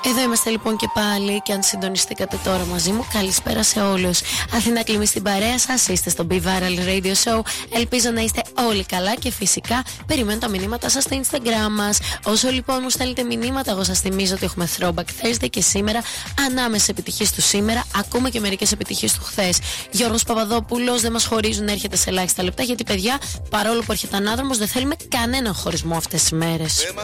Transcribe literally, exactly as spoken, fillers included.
Εδώ είμαστε λοιπόν και πάλι. Και αν συντονιστήκατε τώρα μαζί μου, καλησπέρα σε όλους. Αθηνά Κλίμη στην παρέα σας. Είστε στο Be Viral Radio Show. Ελπίζω να είστε όλοι καλά και φυσικά περιμένω τα μηνύματα σας στο Instagram μας. Όσο λοιπόν μου στέλνετε μηνύματα, εγώ σας θυμίζω ότι έχουμε Throwback Thursday και σήμερα ανάμεσα επιτυχίες του σήμερα, ακούμε και μερικές επιτυχίες του χθες. Γιώργος Παπαδόπουλος, δεν μας χωρίζουν, έρχεται σε ελάχιστα λεπτά. Γιατί παιδιά, παρόλο που έρχεται ανάδρομος, δεν θέλουμε κανέναν χωρισμό αυτές τις μέρες.